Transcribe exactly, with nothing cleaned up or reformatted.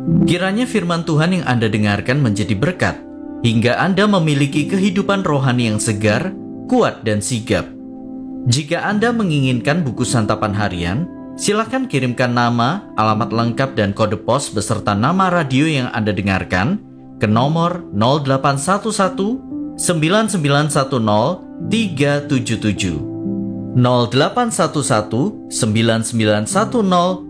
Kiranya firman Tuhan yang Anda dengarkan menjadi berkat, hingga Anda memiliki kehidupan rohani yang segar, kuat, dan sigap. Jika Anda menginginkan buku santapan harian, silakan kirimkan nama, alamat lengkap, dan kode pos beserta nama radio yang Anda dengarkan ke nomor nol delapan satu satu sembilan sembilan satu nol tiga tujuh tujuh nol delapan satu satu sembilan sembilan satu nol